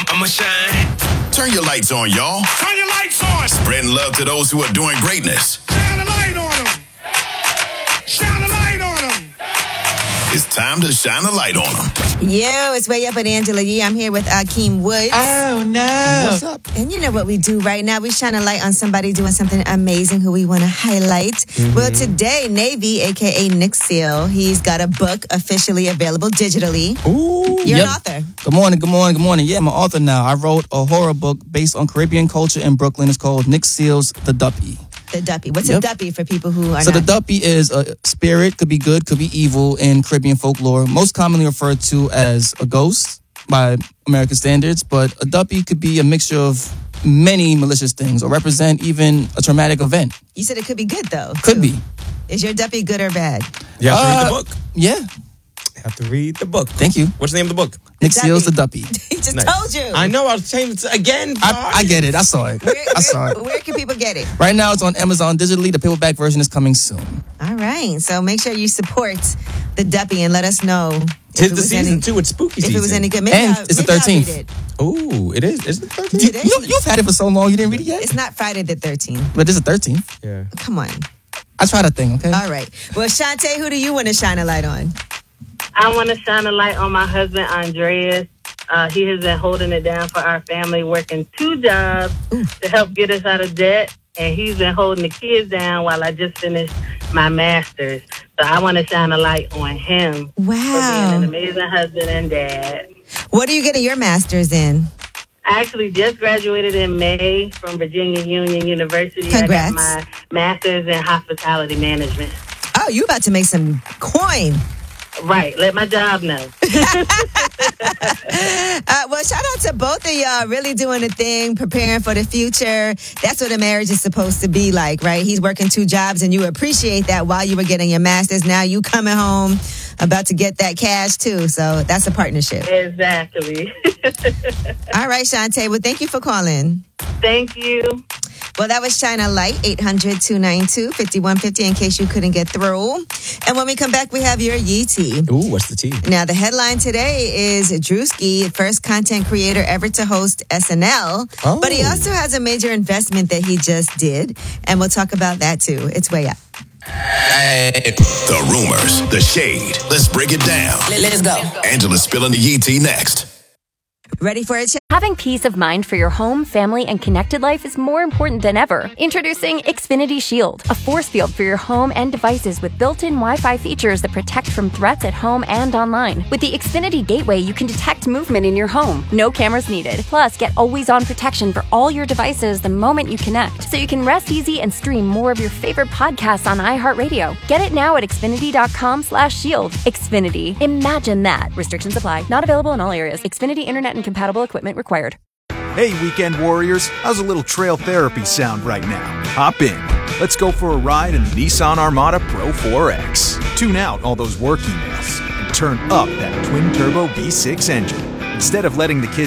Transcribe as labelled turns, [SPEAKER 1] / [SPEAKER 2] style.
[SPEAKER 1] I'ma shine.
[SPEAKER 2] Turn your lights on, y'all.
[SPEAKER 1] Turn your lights on.
[SPEAKER 2] Spreading love to those who are doing greatness.
[SPEAKER 1] Shine a light on them. Shine a light on them.
[SPEAKER 2] It's time to shine a light on them.
[SPEAKER 3] Yo, it's Way Up with Angela Yee. I'm here with Akeem Woods.
[SPEAKER 4] Oh, no.
[SPEAKER 5] What's up?
[SPEAKER 3] And you know what we do right now? We shine a light on somebody doing something amazing who we want to highlight. Mm-hmm. Well, today, Navy, a.k.a. Nick Seal, he's got a book officially available digitally.
[SPEAKER 5] Ooh.
[SPEAKER 3] You're an author.
[SPEAKER 5] Good morning. Yeah, I'm an author now. I wrote a horror book based on Caribbean culture in Brooklyn. It's called Nick Seal's The Duppy.
[SPEAKER 3] The Duppy. What's a Duppy for people who are
[SPEAKER 5] So
[SPEAKER 3] not...
[SPEAKER 5] the Duppy is a spirit, could be good, could be evil in Caribbean folklore. Most commonly referred to as a ghost by American standards, but a Duppy could be a mixture of many malicious things or represent even a traumatic event.
[SPEAKER 3] You said it could be good, though.
[SPEAKER 5] Could be.
[SPEAKER 3] Is your Duppy good or bad?
[SPEAKER 4] You have to read the book.
[SPEAKER 5] Yeah.
[SPEAKER 4] You have to read the book.
[SPEAKER 5] Thank you.
[SPEAKER 4] What's the name of the book?
[SPEAKER 5] Nick Seal's The Duppy.
[SPEAKER 3] He just told you.
[SPEAKER 4] I know. I was saying it again.
[SPEAKER 5] I get it. I saw it.
[SPEAKER 3] Where can people get it?
[SPEAKER 5] Right now, it's on Amazon digitally. The paperback version is coming soon.
[SPEAKER 3] All right. So make sure you support the Duppy and let us know.
[SPEAKER 4] Tis the season, too. It's spooky season.
[SPEAKER 3] If it was any good.
[SPEAKER 5] And it's the 13th.
[SPEAKER 4] Ooh, it is. Is it the 13th?
[SPEAKER 5] You've had it for so long, you didn't read it yet?
[SPEAKER 3] It's not Friday the 13th.
[SPEAKER 5] But it's the 13th.
[SPEAKER 4] Yeah.
[SPEAKER 3] Come on.
[SPEAKER 5] I tried a thing, okay?
[SPEAKER 3] All right. Well, Shantae, who do you want to shine a light on?
[SPEAKER 6] I want to shine a light on my husband, Andreas. He has been holding it down for our family, working 2 jobs to help get us out of debt. And he's been holding the kids down while I just finished my master's. So I want to shine a light on him for being an amazing husband and dad.
[SPEAKER 3] What are you getting your master's in?
[SPEAKER 6] I actually just graduated in May from Virginia Union University.
[SPEAKER 3] Congrats.
[SPEAKER 6] I got my master's in hospitality management.
[SPEAKER 3] Oh, you about to make some coin.
[SPEAKER 6] Right. Let my job know.
[SPEAKER 3] Well, shout out to both of y'all really doing the thing, preparing for the future. That's what a marriage is supposed to be like, right? He's working 2 jobs and you appreciate that while you were getting your master's. Now you coming home about to get that cash too. So that's a partnership.
[SPEAKER 6] Exactly.
[SPEAKER 3] All right, Shantae. Well, thank you for calling.
[SPEAKER 6] Thank you.
[SPEAKER 3] Well, that was Shine a Light, 800-292-5150 in case you couldn't get through. And when we come back, we have your Yee tea.
[SPEAKER 4] Ooh, what's the tea?
[SPEAKER 3] Now, the headline today is Drewski, first content creator ever to host SNL.
[SPEAKER 4] Oh.
[SPEAKER 3] But he also has a major investment that he just did. And we'll talk about that, too. It's Way Up.
[SPEAKER 2] The rumors, the shade. Let's break it down.
[SPEAKER 3] Let's go.
[SPEAKER 2] Angela's spilling the Yee tea next.
[SPEAKER 3] Ready for it?
[SPEAKER 7] Having peace of mind for your home, family, and connected life is more important than ever. Introducing Xfinity Shield, a force field for your home and devices with built-in Wi-Fi features that protect from threats at home and online. With the Xfinity Gateway, you can detect movement in your home. No cameras needed. Plus, get always-on protection for all your devices the moment you connect, so you can rest easy and stream more of your favorite podcasts on iHeartRadio. Get it now at Xfinity.com/shield. Xfinity. Imagine that. Restrictions apply. Not available in all areas. Xfinity Internet and compatible equipment required.
[SPEAKER 8] Hey, weekend warriors, how's a little trail therapy sound right now? Hop in. Let's go for a ride in the Nissan Armada Pro 4X. Tune out all those work emails and turn up that twin-turbo V6 engine. Instead of letting the kids